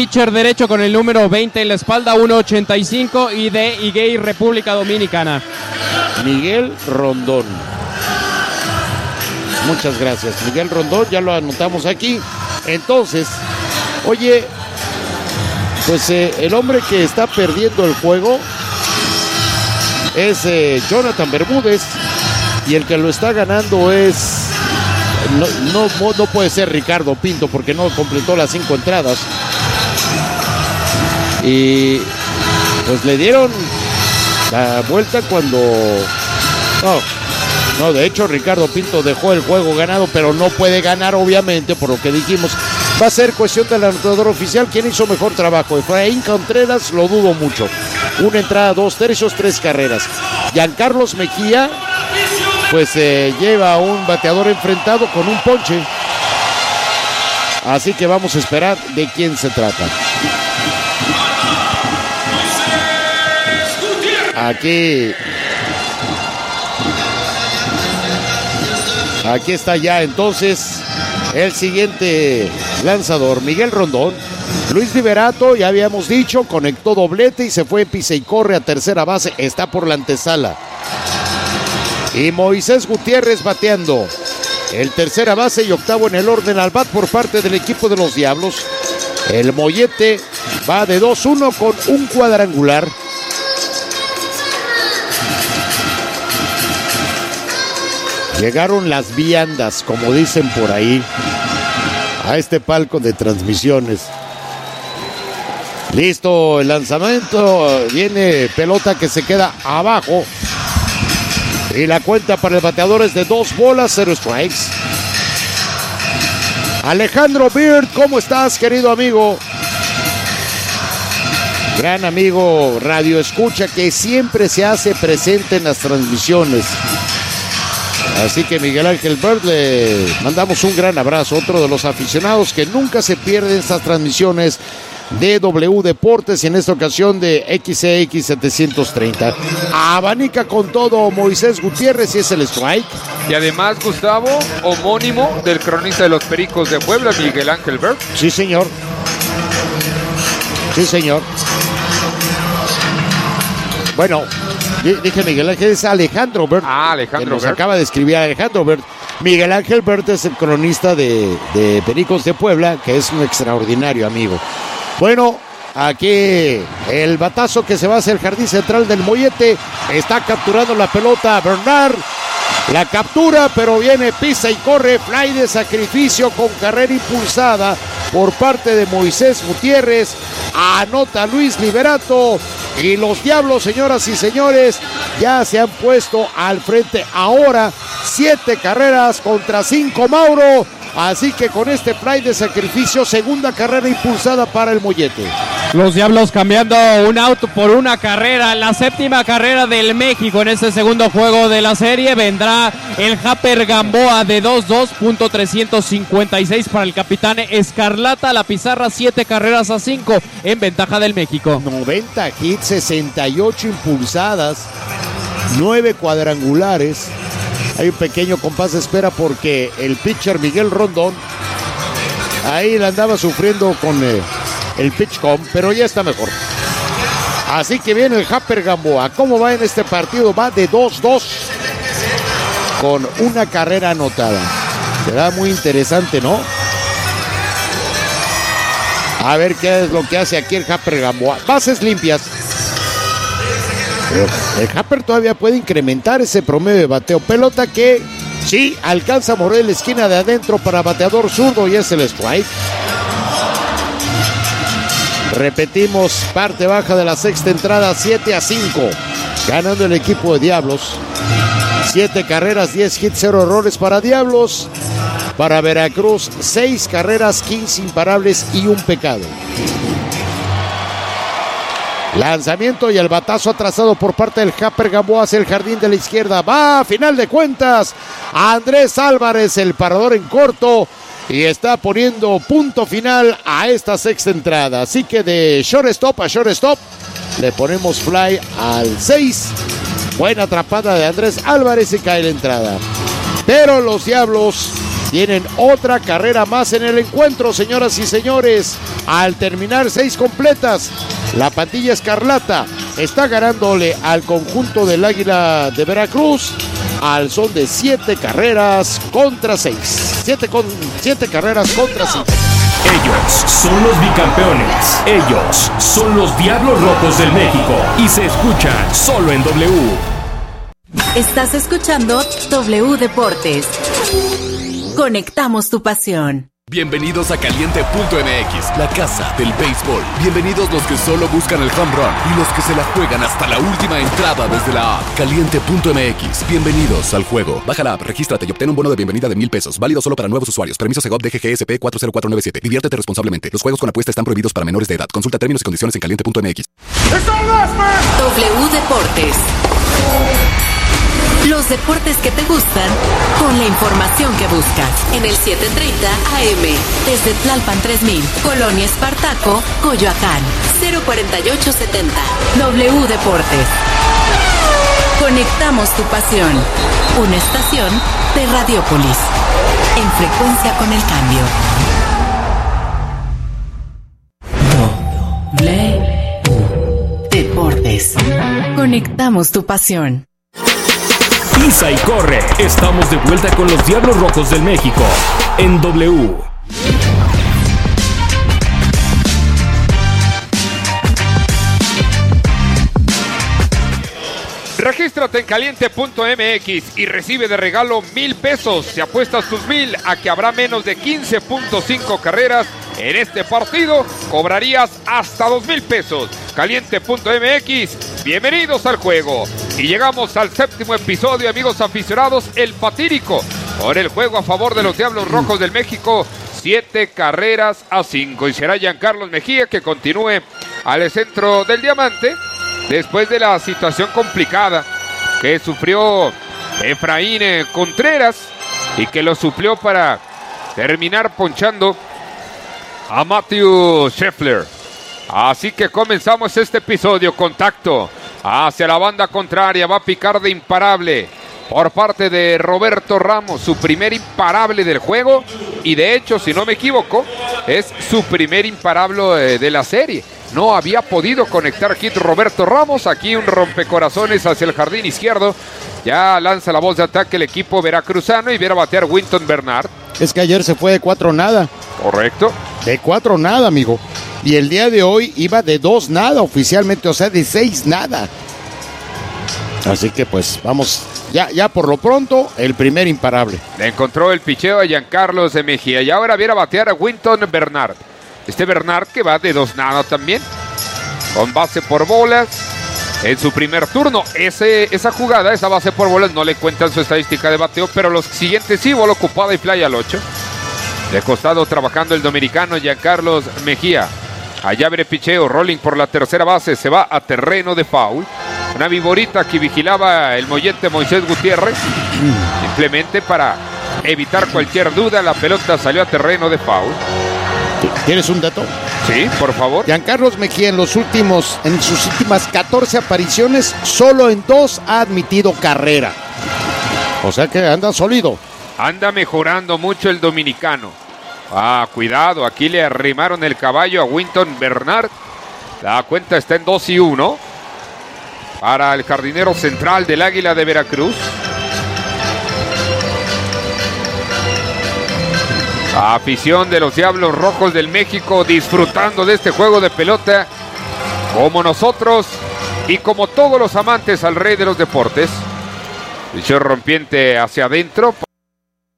pitcher derecho con el número 20 en la espalda, 1.85, y de Higuey, República Dominicana. Miguel Rondón. Muchas gracias, Miguel Rondón, ya lo anotamos aquí. Entonces, oye, pues el hombre que está perdiendo el juego es Jonathan Bermúdez, y el que lo está ganando es no puede ser Ricardo Pinto, porque no completó las 5 entradas. Y pues le dieron la vuelta cuando no, de hecho Ricardo Pinto dejó el juego ganado, pero no puede ganar, obviamente, por lo que dijimos. Va a ser cuestión del anotador oficial. ¿Quién hizo mejor trabajo? Efraín Contreras, lo dudo mucho. 1 entrada, 2 tercios, 3 carreras. Giancarlos Mejía, pues lleva un bateador enfrentado con un ponche. Así que vamos a esperar de quién se trata. Aquí está ya entonces el siguiente lanzador, Miguel Rondón. Luis Liberato, ya habíamos dicho, conectó doblete y se fue pisa y corre a tercera base, está por la antesala. Y Moisés Gutiérrez bateando el tercera base y octavo en el orden al bat por parte del equipo de los Diablos. El Mollete va de 2-1 con un cuadrangular. Llegaron las viandas, como dicen por ahí, a este palco de transmisiones. Listo el lanzamiento, viene pelota que se queda abajo. Y la cuenta para el bateador es de 2 bolas, 0 strikes. Alejandro Bird, ¿cómo estás, querido amigo? Gran amigo Radio Escucha que siempre se hace presente en las transmisiones. Así que Miguel Ángel Bird, le mandamos un gran abrazo, otro de los aficionados que nunca se pierden estas transmisiones de W Deportes, y en esta ocasión de XCX 730. Abanica con todo Moisés Gutiérrez y es el strike. Y además, Gustavo, homónimo del cronista de los Pericos de Puebla, Miguel Ángel Bird. Sí, señor. Sí, señor. Bueno, dije Miguel Ángel, es Alejandro Bird. Alejandro Bird. Nos Bird. acaba de escribir Alejandro Bird. Miguel Ángel Bird es el cronista de Pericos de Puebla, que es un extraordinario amigo. Bueno, aquí el batazo que se va hacia el jardín central del Mollete. Está capturando la pelota Bernard. La captura, pero viene, pisa y corre. Fly de sacrificio con carrera impulsada por parte de Moisés Gutiérrez. Anota Luis Liberato. Y los Diablos, señoras y señores, ya se han puesto al frente ahora. 7 carreras contra 5, Mauro. Así que con este fly de sacrificio, segunda carrera impulsada para el Mollete. Los Diablos cambiando un out por una carrera, la séptima carrera del México en este segundo juego de la serie. Vendrá el Japper Gamboa de 2-2, .356 para el capitán Escarlata. La pizarra 7 carreras a 5 en ventaja del México. 90 hits, 68 impulsadas, 9 cuadrangulares. Hay un pequeño compás de espera porque el pitcher Miguel Rondón ahí la andaba sufriendo con el pitch-com, pero ya está mejor. Así que viene el Japper Gamboa. ¿Cómo va en este partido? Va de 2-2 con una carrera anotada. Será muy interesante, ¿no? A ver qué es lo que hace aquí el Japper Gamboa. Bases limpias. Pero el Japper todavía puede incrementar ese promedio de bateo. Pelota que sí alcanza a morder la esquina de adentro para bateador zurdo y es el strike. Repetimos, parte baja de la sexta entrada, 7-5. Ganando el equipo de Diablos. 7 carreras, 10 hits, 0 errores para Diablos. Para Veracruz, 6 carreras, 15 imparables y un pecado. Lanzamiento y el batazo atrasado por parte del Japper Gamboa hacia el jardín de la izquierda. Va a final de cuentas Andrés Álvarez, el parador en corto, y está poniendo punto final a esta sexta entrada. Así que de shortstop a shortstop le ponemos fly al 6. Buena atrapada de Andrés Álvarez y cae la entrada. Pero los Diablos tienen otra carrera más en el encuentro, señoras y señores. Al terminar 6 completas, la pandilla escarlata está ganándole al conjunto del Águila de Veracruz al son de 7 carreras contra 6. 7 carreras contra 5. Ellos son los bicampeones. Ellos son los Diablos Rojos del México. Y se escuchan solo en W. Estás escuchando W Deportes. Conectamos tu pasión. Bienvenidos a Caliente.mx, la casa del béisbol. Bienvenidos los que solo buscan el home run y los que se la juegan hasta la última entrada desde la app. Caliente.mx, bienvenidos al juego. Baja la app, regístrate y obtén un bono de bienvenida de $1,000. Válido solo para nuevos usuarios. Permiso Segov DGGSP 40497. Diviértete responsablemente. Los juegos con apuesta están prohibidos para menores de edad. Consulta términos y condiciones en Caliente.mx. W Deportes. Los deportes que te gustan, con la información que buscas. En el 730 AM, desde Tlalpan 3000, Colonia Espartaco, Coyoacán, 04870. W Deportes. Conectamos tu pasión. Una estación de Radiópolis. En frecuencia con el cambio. W Deportes. Conectamos tu pasión. Pisa y corre. Estamos de vuelta con los Diablos Rojos del México en W. Regístrate en Caliente.mx y recibe de regalo $1,000. Si apuestas tus 1,000 a que habrá menos de 15.5 carreras en este partido, cobrarías hasta $2,000. Caliente.mx, bienvenidos al juego. Y llegamos al 7º episodio, amigos aficionados, el fatídico, por el juego a favor de los Diablos Rojos del México, 7 carreras a 5. Y será Giancarlos Mejía que continúe al centro del diamante, después de la situación complicada que sufrió Efraín Contreras y que lo suplió para terminar ponchando a Matthew Scheffler. Así que comenzamos este episodio. Contacto hacia la banda contraria, va a picar de imparable por parte de Roberto Ramos, su primer imparable del juego, y de hecho, si no me equivoco, es su primer imparable de la serie. No había podido conectar hit Roberto Ramos. Aquí un rompecorazones hacia el jardín izquierdo. Ya lanza la voz de ataque el equipo veracruzano y viene a batear Winton Bernard. Es que ayer se fue de 4-0. Correcto. De 4-0, amigo. Y el día de hoy iba de 2-0 oficialmente, o sea, de 6-0. Así que pues vamos, ya por lo pronto, el primer imparable. Le encontró el picheo a Giancarlos de Mejía y ahora viene a batear a Winton Bernard. Este Bernard que va de 2-0 también, con base por bolas en su primer turno. Esa jugada, esa base por bolas, no le cuentan su estadística de bateo, pero los siguientes sí, bola ocupada y fly al 8. De costado trabajando el dominicano Giancarlos Mejía. Allá abre picheo, rolling por la tercera base, se va a terreno de foul. Una viborita que vigilaba el mollete Moisés Gutiérrez. Simplemente para evitar cualquier duda, la pelota salió a terreno de foul. ¿Tienes un dato? Sí, por favor. Giancarlos Mejía en sus últimas 14 apariciones, solo en 2 ha admitido carrera. O sea que anda sólido. Anda mejorando mucho el dominicano. Cuidado, aquí le arrimaron el caballo a Winton Bernard. La cuenta está en 2-1 para el jardinero central del Águila de Veracruz. Afición de los Diablos Rojos del México disfrutando de este juego de pelota como nosotros y como todos los amantes al rey de los deportes. Picheo rompiente hacia adentro.